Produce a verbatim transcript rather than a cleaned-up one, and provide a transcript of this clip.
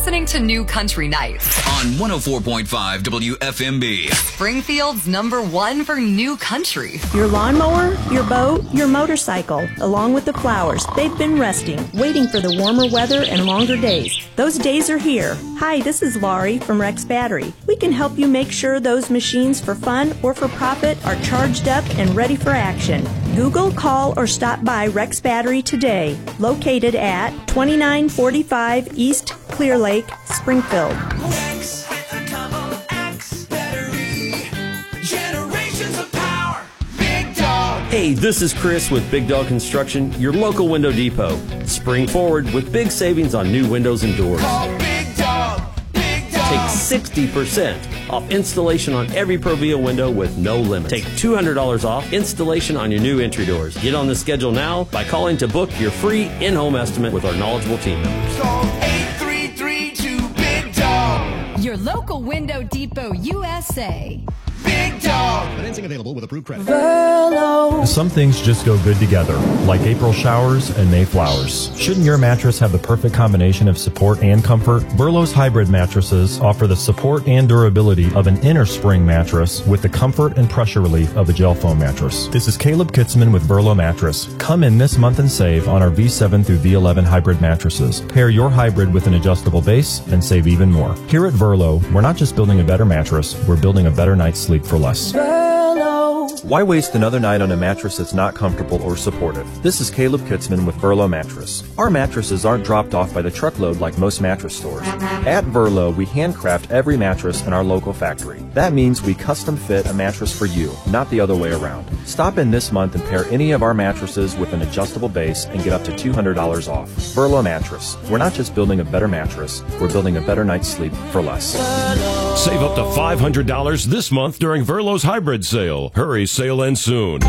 listening to New Country Nights on one oh four point five W F M B. Springfield's number one for new country. Your lawnmower, your boat, your motorcycle, along with the flowers, they've been resting, waiting for the warmer weather and longer days. Those days are here. Hi, this is Laurie from Rex Battery. We can help you make sure those machines for fun or for profit are charged up and ready for action. Google, call, or stop by Rex Battery today, located at twenty-nine forty-five East Clear Lake, Springfield. Rex, come on, X Battery. Generations of power. Big Dog. Hey, this is Chris with Big Dog Construction, your local window depot. Spring forward with big savings on new windows and doors. Call Big Dog. Big Dog. Take sixty percent off installation on every Provia window with no limit. Take two hundred dollars off installation on your new entry doors. Get on the schedule now by calling to book your free in-home estimate with our knowledgeable team members. Call eight three three two Big Dog. Your local Window Depot U S A. Big Dog. Financing available with approved credit. Some things just go good together, like April showers and May flowers. Shouldn't your mattress have the perfect combination of support and comfort? Burlow's hybrid mattresses offer the support and durability of an inner spring mattress with the comfort and pressure relief of a gel foam mattress. This is Caleb Kitzman with Burlow Mattress. Come in this month and save on our V seven through V eleven hybrid mattresses. Pair your hybrid with an adjustable base and save even more. Here at Burlow, we're not just building a better mattress, we're building a better night's sleep for less. Why waste another night on a mattress that's not comfortable or supportive? This is Caleb Kitzman with Burlow Mattress. Our mattresses aren't dropped off by the truckload like most mattress stores. At Burlow, we handcraft every mattress in our local factory. That means we custom fit a mattress for you, not the other way around. Stop in this month and pair any of our mattresses with an adjustable base and get up to two hundred dollars off. Burlow Mattress. We're not just building a better mattress, we're building a better night's sleep for less. Save up to five hundred dollars this month during Verlo's hybrid sale. Hurry, sale ends soon.